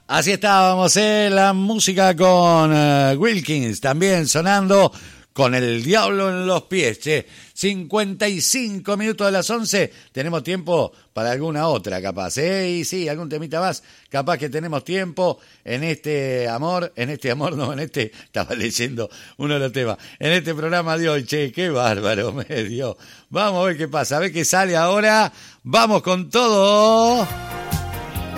Así estábamos, la música con Wilkins, también sonando con el diablo en los pies, che. 55 minutos de las 11, tenemos tiempo para alguna otra capaz, y sí, algún temita más, capaz que tenemos tiempo en estaba leyendo uno de los temas, en este programa de hoy, che, qué bárbaro me dio. Vamos a ver qué pasa, a ver qué sale ahora, vamos con todo.